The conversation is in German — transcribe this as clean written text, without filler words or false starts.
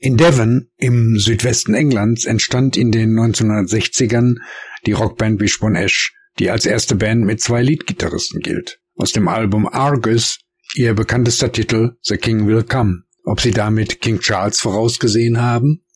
In Devon im Südwesten Englands entstand in den 1960ern die Rockband Wishbone Ash, die als erste Band mit 2 Leadgitarristen gilt. Aus dem Album Argus ihr bekanntester Titel The King Will Come. Ob sie damit King Charles vorausgesehen haben?